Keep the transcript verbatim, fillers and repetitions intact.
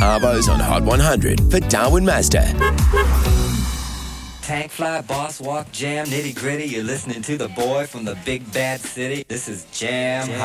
Arbo's on Hot one hundred for Darwin Mazda. Tank fly, boss walk, jam, nitty gritty. You're listening to the boy from the big bad city. This is Jam, Jam